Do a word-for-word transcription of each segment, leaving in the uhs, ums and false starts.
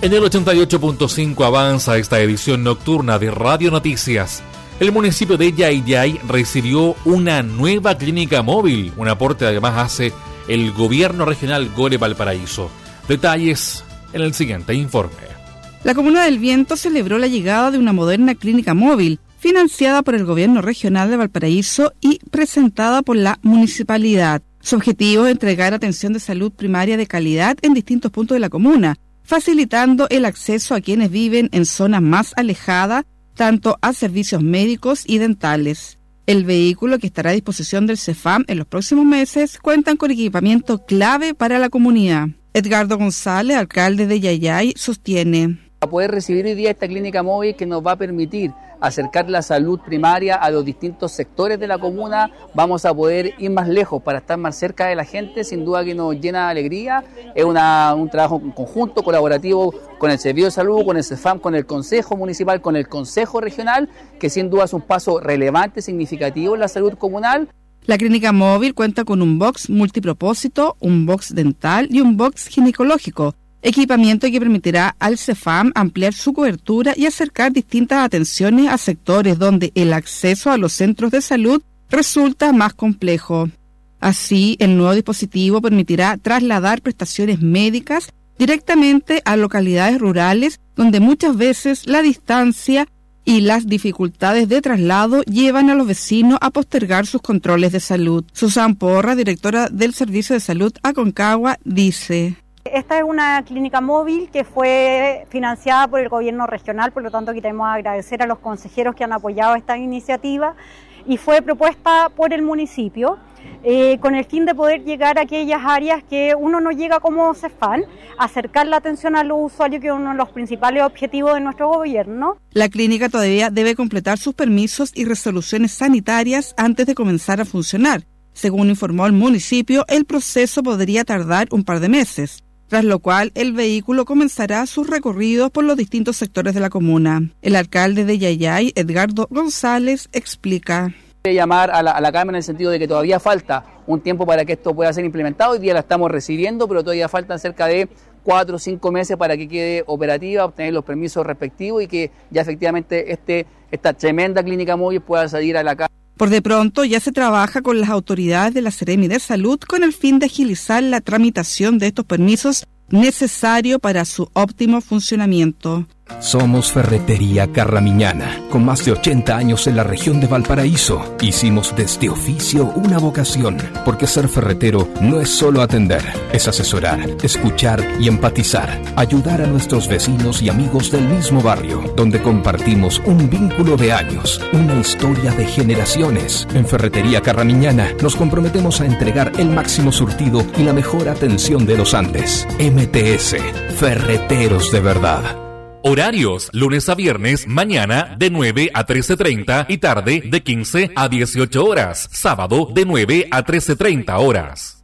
En el ochenta y ocho punto cinco avanza esta edición nocturna de Radio Noticias. El municipio de Yayay recibió una nueva clínica móvil. Un aporte además hace el gobierno regional Gore Valparaíso. Detalles en el siguiente informe. La Comuna del Viento celebró la llegada de una moderna clínica móvil, financiada por el gobierno regional de Valparaíso y presentada por la municipalidad. Su objetivo es entregar atención de salud primaria de calidad en distintos puntos de la comuna, facilitando el acceso a quienes viven en zonas más alejadas, tanto a servicios médicos y dentales. El vehículo, que estará a disposición del CEFAM en los próximos meses, cuenta con equipamiento clave para la comunidad. Edgardo González, alcalde de Yayay, sostiene: a poder recibir hoy día esta clínica móvil que nos va a permitir acercar la salud primaria a los distintos sectores de la comuna, vamos a poder ir más lejos para estar más cerca de la gente, sin duda que nos llena de alegría. Es una, un trabajo conjunto, colaborativo con el Servicio de Salud, con el CEFAM, con el Consejo Municipal, con el Consejo Regional, que sin duda es un paso relevante, significativo en la salud comunal. La clínica móvil cuenta con un box multipropósito, un box dental y un box ginecológico, equipamiento que permitirá al CEFAM ampliar su cobertura y acercar distintas atenciones a sectores donde el acceso a los centros de salud resulta más complejo. Así, el nuevo dispositivo permitirá trasladar prestaciones médicas directamente a localidades rurales donde muchas veces la distancia y las dificultades de traslado llevan a los vecinos a postergar sus controles de salud. Susan Porra, directora del Servicio de Salud Aconcagua, dice: esta es una clínica móvil que fue financiada por el gobierno regional, por lo tanto queremos agradecer a los consejeros que han apoyado esta iniciativa, y fue propuesta por el municipio eh, con el fin de poder llegar a aquellas áreas que uno no llega como CEFAM, acercar la atención a los usuarios, que es uno de los principales objetivos de nuestro gobierno. La clínica todavía debe completar sus permisos y resoluciones sanitarias antes de comenzar a funcionar. Según informó el municipio, el proceso podría tardar un par de meses, tras lo cual el vehículo comenzará sus recorridos por los distintos sectores de la comuna. El alcalde de Yayay, Edgardo González, explica: llamar a la, a la Cámara en el sentido de que todavía falta un tiempo para que esto pueda ser implementado. Hoy día la estamos recibiendo, pero todavía faltan cerca de cuatro o cinco meses para que quede operativa, obtener los permisos respectivos y que ya efectivamente este, esta tremenda clínica móvil pueda salir a la calle. Por de pronto ya se trabaja con las autoridades de la Seremi de Salud con el fin de agilizar la tramitación de estos permisos necesarios para su óptimo funcionamiento. Somos Ferretería Carramiñana, con más de ochenta años en la región de Valparaíso. Hicimos de este oficio una vocación, porque ser ferretero no es solo atender, es asesorar, escuchar y empatizar, ayudar a nuestros vecinos y amigos del mismo barrio, donde compartimos un vínculo de años, una historia de generaciones. En Ferretería Carramiñana nos comprometemos a entregar el máximo surtido y la mejor atención de los Andes. M T S, Ferreteros de verdad. Horarios: lunes a viernes, mañana de nueve a trece treinta y tarde de quince a dieciocho horas. Sábado de nueve a trece treinta horas.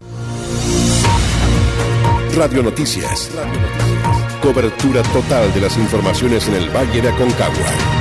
Radio Noticias. Cobertura total de las informaciones en el Valle de Aconcagua.